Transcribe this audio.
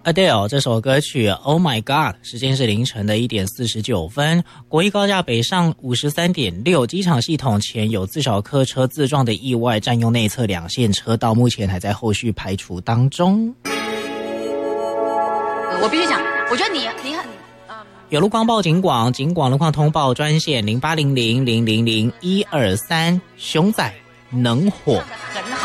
Adele 这首歌曲 Oh My God， 时间是凌晨的1点49分。国一高架北上 53.6， 机场系统前有自小客车自撞的意外，占用内侧2线车道，目前还在后续排除当中。 我必须讲，我觉得你很有路况报警广路况通报专线0800000123，熊仔能火。 很好。